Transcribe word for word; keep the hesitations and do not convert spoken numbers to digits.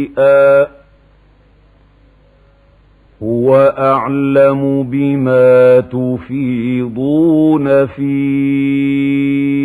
هو أعلم بما تفيضون فيه هو أعلم بما تفيضون فيه هو أعلم بما تفيضون فيه هو أعلم بما تفيضون فيه هو أعلم بما تفيضون فيه هو أعلم بما تفيضون فيه هو أعلم بما تفيضون فيه هو أعلم بما تفيضون فيه هو أعلم بما تفيضون فيه